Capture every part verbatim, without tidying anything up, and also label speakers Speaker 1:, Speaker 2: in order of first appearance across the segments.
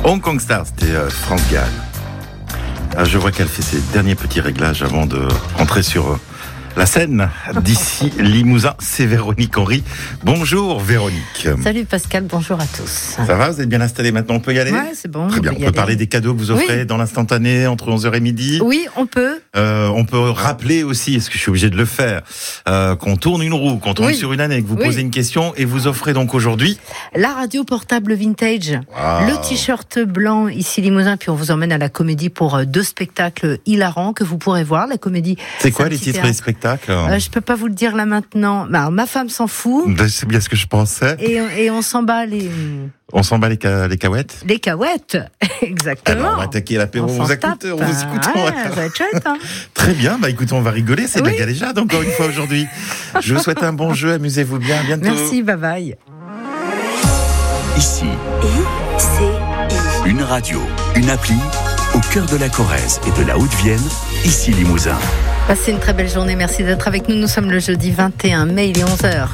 Speaker 1: Hong Kong Star, c'était euh, France Gall. Ah, je vois qu'elle fait ses derniers petits réglages avant de rentrer sur euh, la scène d'ici Limousin. C'est Véronique Henry. Bonjour Véronique.
Speaker 2: Salut Pascal, bonjour à tous.
Speaker 1: Ça va, vous êtes bien installé maintenant, on peut y aller?
Speaker 2: Ouais, c'est bon.
Speaker 1: Très bien, on peut, on peut parler des cadeaux que vous offrez oui. dans l'instantané entre onze heures et midi.
Speaker 2: Oui, on peut.
Speaker 1: Euh, on peut rappeler aussi, est-ce que je suis obligé de le faire, euh, qu'on tourne une roue, qu'on tourne oui. sur une année, que vous oui. posez une question et vous offrez donc aujourd'hui
Speaker 2: la radio portable vintage, wow. le t-shirt blanc ici Limousin, puis on vous emmène à la Comédie pour deux spectacles hilarants que vous pourrez voir. La Comédie.
Speaker 1: C'est quoi les titres des spectacles?
Speaker 2: Euh, je peux pas vous le dire là maintenant. Bah, ma femme s'en fout.
Speaker 1: C'est bien ce que je pensais.
Speaker 2: Et, et on s'en bat les.
Speaker 1: On s'en bat les, ca... les cahuètes.
Speaker 2: Les cahuètes, exactement.
Speaker 1: Alors on va attaquer l'apéro. On, on vous écoute. On vous écoute.
Speaker 2: Ouais, ça va être chouette. Hein.
Speaker 1: Très bien. Bah écoutez, on va rigoler. C'est oui. de la galéjade encore une fois aujourd'hui. Je vous souhaite un bon jeu. Amusez-vous bien. À bientôt.
Speaker 2: Merci. Bye bye.
Speaker 3: Ici. I C I. Une radio, une appli au cœur de la Corrèze et de la Haute-Vienne. Ici Limousin.
Speaker 2: Passez une très belle journée, merci d'être avec nous. Nous sommes le jeudi vingt et un mai, il est onze heures.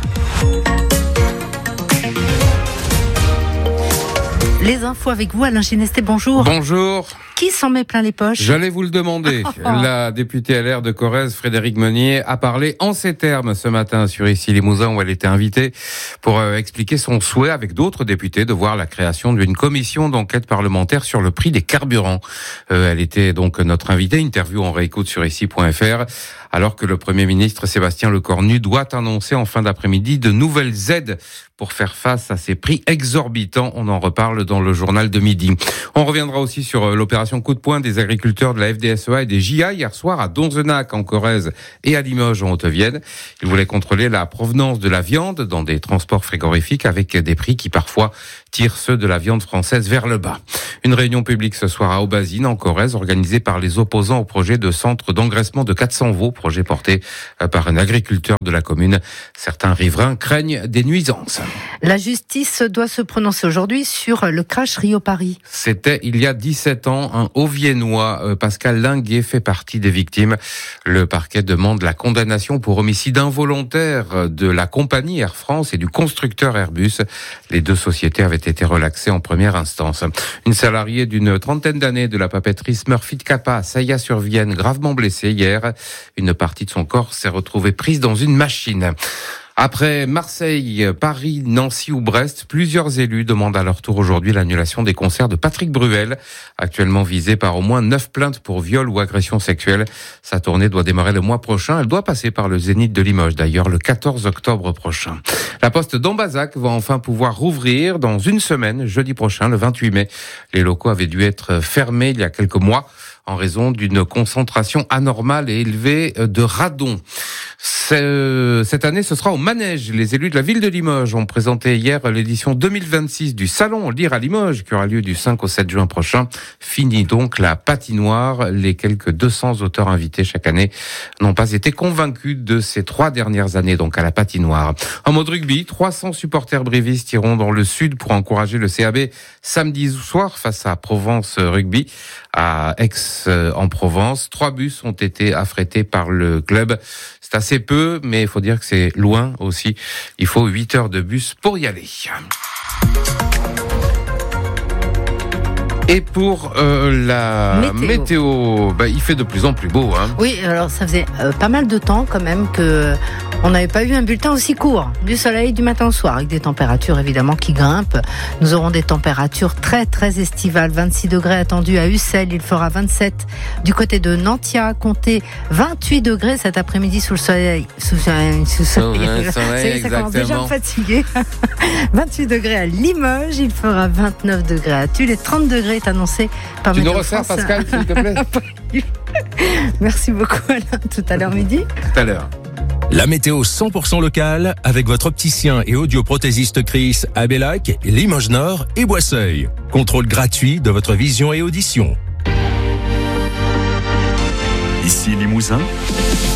Speaker 2: Les infos avec vous, Alain Ginesté, bonjour.
Speaker 4: Bonjour.
Speaker 2: Qui s'en met plein les poches?
Speaker 4: J'allais vous le demander. La députée L R de Corrèze, Frédérique Meunier, a parlé en ces termes ce matin sur Ici Limousin, où elle était invitée pour euh, expliquer son souhait avec d'autres députés de voir la création d'une commission d'enquête parlementaire sur le prix des carburants. Euh, elle était donc notre invitée. Interview en réécoute sur ici point f r. Alors que le Premier ministre Sébastien Lecornu doit annoncer en fin d'après-midi de nouvelles aides pour faire face à ces prix exorbitants. On en reparle dans le journal de midi. On reviendra aussi sur l'opération coup de poing des agriculteurs de la F D S E A et des J A hier soir à Donzenac en Corrèze et à Limoges en Haute-Vienne. Ils voulaient contrôler la provenance de la viande dans des transports frigorifiques avec des prix qui parfois tirent ceux de la viande française vers le bas. Une réunion publique ce soir à Aubazine en Corrèze organisée par les opposants au projet de centre d'engraissement de quatre cents veaux, projet porté par un agriculteur de la commune. Certains riverains craignent des nuisances.
Speaker 2: La justice doit se prononcer aujourd'hui sur le crash Rio-Paris.
Speaker 4: C'était il y a dix-sept ans. Un Haut-Viennois, Pascal Linguet, fait partie des victimes. Le parquet demande la condamnation pour homicide involontaire de la compagnie Air France et du constructeur Airbus. Les deux sociétés avaient été relaxées en première instance. Une salariée d'une trentaine d'années de la papeterie Smurfit Kappa à Saillat-sur-Vienne, gravement blessée hier. Une partie de son corps s'est retrouvée prise dans une machine. Après Marseille, Paris, Nancy ou Brest, plusieurs élus demandent à leur tour aujourd'hui l'annulation des concerts de Patrick Bruel, actuellement visé par au moins neuf plaintes pour viol ou agression sexuelle. Sa tournée doit démarrer le mois prochain. Elle doit passer par le Zénith de Limoges, d'ailleurs, le quatorze octobre prochain. La poste d'Ambazac va enfin pouvoir rouvrir dans une semaine, jeudi prochain, le vingt-huit mai. Les locaux avaient dû être fermés il y a quelques mois en raison d'une concentration anormale et élevée de radon. Cette année, ce sera au manège. Les élus de la ville de Limoges ont présenté hier l'édition deux mille vingt-six du Salon Lire à Limoges, qui aura lieu du cinq au sept juin prochain. Fini donc la patinoire. Les quelques deux cents auteurs invités chaque année n'ont pas été convaincus de ces trois dernières années, donc à la patinoire. En mode rugby, trois cents supporters brévistes iront dans le sud pour encourager le C A B samedi soir face à Provence Rugby, à Aix en Provence. Trois bus ont été affrétés par le club. C'est assez peu, mais il faut dire que c'est loin aussi. Il faut huit heures de bus pour y aller. Et pour euh, la météo, météo bah, il fait de plus en plus beau. Hein.
Speaker 2: Oui, alors ça faisait euh, pas mal de temps quand même que on n'avait pas eu un bulletin aussi court. Du soleil du matin au soir, avec des températures évidemment qui grimpent. Nous aurons des températures très très estivales. vingt-six degrés attendus à Ussel, il fera vingt-sept du côté de Nantia. Comptez vingt-huit degrés cet après-midi sous le soleil. Sous le soleil, sous le soleil.
Speaker 4: Ouais, soleil
Speaker 2: ça commence déjà à me fatiguer. vingt-huit degrés à Limoges, il fera vingt-neuf degrés à Tulle et trente degrés est annoncé par
Speaker 4: Tu
Speaker 2: Météo
Speaker 4: nous resserres,
Speaker 2: France.
Speaker 4: Pascal, s'il te plaît.
Speaker 2: Merci beaucoup, Alain. Tout à l'heure midi.
Speaker 4: Tout à l'heure.
Speaker 3: La météo cent pour cent locale avec votre opticien et audioprothésiste Chris à Bellac, Limoges Nord et Boisseuil. Contrôle gratuit de votre vision et audition. Ici Limousin.